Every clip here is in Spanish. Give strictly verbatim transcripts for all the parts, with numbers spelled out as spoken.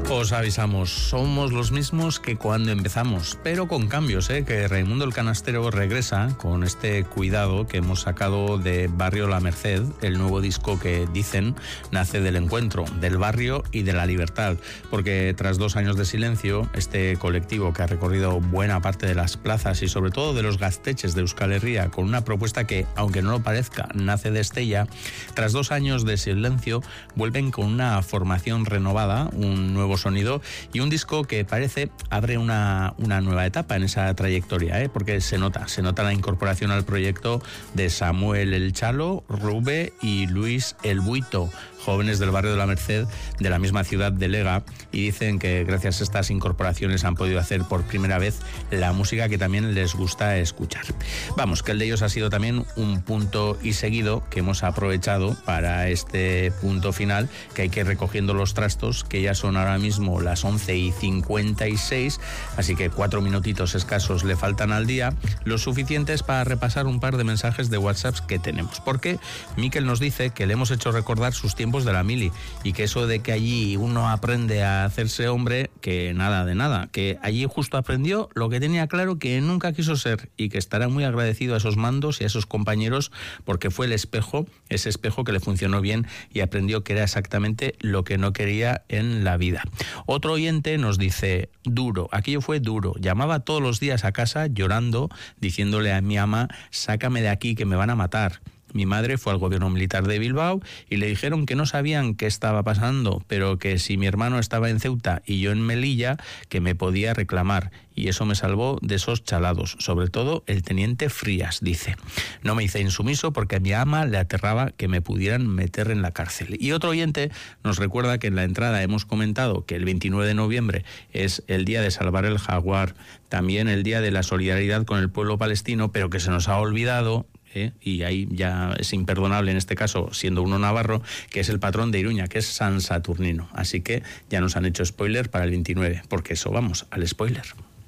Os avisamos, somos los mismos que cuando empezamos, pero con cambios, ¿eh? Que Raimundo el Canastero regresa con este Cuidado que hemos sacado de Barrio La Merced, el nuevo disco que dicen nace del encuentro, del barrio y de la libertad, porque tras dos años de silencio, este colectivo que ha recorrido buena parte de las plazas y sobre todo de los gazteches de Euskal Herria con una propuesta que, aunque no lo parezca, nace de Estella, tras dos años de silencio vuelven con una formación renovada, un nuevo sonido y un disco que parece abre una, una nueva etapa en esa trayectoria, ¿eh? Porque se nota, se nota la incorporación al proyecto de Samuel el Chalo, Rube y Luis el Buito, jóvenes del barrio de La Merced de la misma ciudad de Lega, y dicen que gracias a estas incorporaciones han podido hacer por primera vez la música que también les gusta escuchar. Vamos, que el de ellos ha sido también un punto y seguido que hemos aprovechado para este punto final, que hay que ir recogiendo los trastos, que ya son ahora mismo las once y cincuenta y seis, así que cuatro minutitos escasos le faltan al día, los suficientes para repasar un par de mensajes de WhatsApp que tenemos, porque Miquel nos dice que le hemos hecho recordar sus tiempos de la mili y que eso de que allí uno aprende a hacerse hombre, que nada de nada, que allí justo aprendió lo que tenía claro que nunca quiso ser y que estará muy agradecido a esos mandos y a esos compañeros porque fue el espejo, ese espejo que le funcionó bien y aprendió que era exactamente lo que no quería en la vida. Otro oyente nos dice, duro, aquello fue duro, llamaba todos los días a casa llorando, diciéndole a mi ama, sácame de aquí que me van a matar. Mi madre fue al gobierno militar de Bilbao y le dijeron que no sabían qué estaba pasando, pero que si mi hermano estaba en Ceuta y yo en Melilla, que me podía reclamar. Y eso me salvó de esos chalados, sobre todo el teniente Frías, dice. No me hice insumiso porque a mi ama le aterraba que me pudieran meter en la cárcel. Y otro oyente nos recuerda que en la entrada hemos comentado que el veintinueve de noviembre es el día de salvar el jaguar, también el día de la solidaridad con el pueblo palestino, pero que se nos ha olvidado, ¿eh? Y ahí ya es imperdonable en este caso, siendo uno navarro, que es el patrón de Iruña, que es San Saturnino. Así que ya nos han hecho spoiler para el veintinueve, porque eso vamos, al spoiler.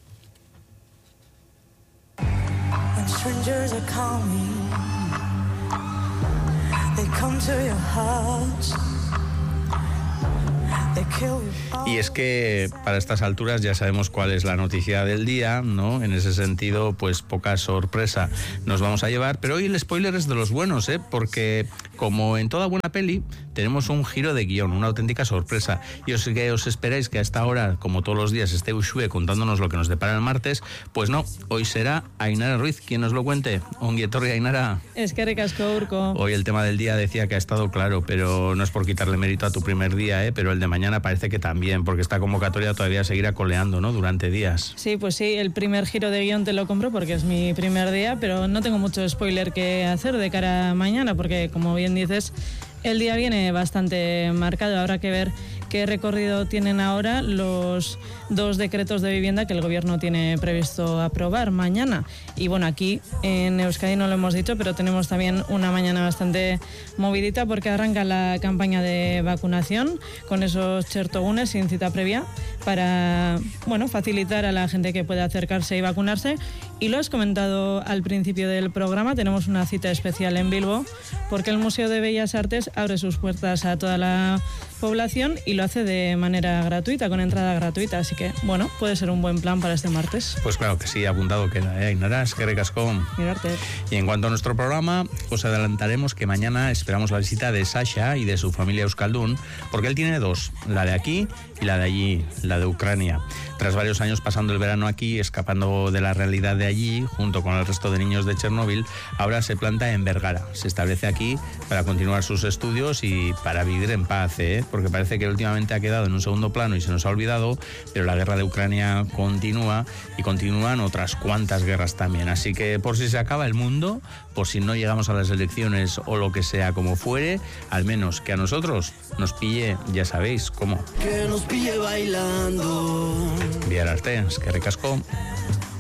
When strangers are coming, they come to your house. Y es que para estas alturas ya sabemos cuál es la noticia del día, ¿no? En ese sentido, pues poca sorpresa nos vamos a llevar. Pero hoy el spoiler es de los buenos, ¿eh? Porque como en toda buena peli, tenemos un giro de guión, una auténtica sorpresa. Y os, que os esperáis que a esta hora, como todos los días, esté Ushue contándonos lo que nos depara el martes, pues no, hoy será Ainara Ruiz quien nos lo cuente. Ongi etorri, Ainara. Eskerrik asko, Urko. Hoy el tema del día decía que ha estado claro, pero no es por quitarle mérito a tu primer día, ¿eh? Pero el de mañana parece que también, porque esta convocatoria todavía seguirá coleando, ¿no? Durante días. Sí, pues sí, el primer giro de guión te lo compro porque es mi primer día, pero no tengo mucho spoiler que hacer de cara a mañana, porque como bien dices, el día viene bastante marcado. Habrá que ver qué recorrido tienen ahora los dos decretos de vivienda que el gobierno tiene previsto aprobar mañana. Y bueno, aquí en Euskadi no lo hemos dicho, pero tenemos también una mañana bastante movidita porque arranca la campaña de vacunación con esos chertogunes sin cita previa para, bueno, facilitar a la gente que pueda acercarse y vacunarse. Y lo has comentado al principio del programa, tenemos una cita especial en Bilbo porque el Museo de Bellas Artes abre sus puertas a toda la población y lo hace de manera gratuita, con entrada gratuita, así que, bueno, puede ser un buen plan para este martes. Pues claro que sí, apuntado queda, ¿eh? Ainara, eskerrik asko. Mirarte. Y en cuanto a nuestro programa, os adelantaremos que mañana esperamos la visita de Sasha y de su familia euskaldun, porque él tiene dos, la de aquí y la de allí, la de Ucrania. Tras varios años pasando el verano aquí, escapando de la realidad de allí, junto con el resto de niños de Chernóbil, ahora se planta en Vergara. Se establece aquí para continuar sus estudios y para vivir en paz, ¿eh? Porque parece que últimamente ha quedado en un segundo plano y se nos ha olvidado, pero la guerra de Ucrania continúa y continúan otras cuantas guerras también. Así que por si se acaba el mundo, por si no llegamos a las elecciones o lo que sea como fuere, al menos que a nosotros nos pille, ya sabéis cómo. Que nos pille bailando. Bihar arte, eskerrik asko.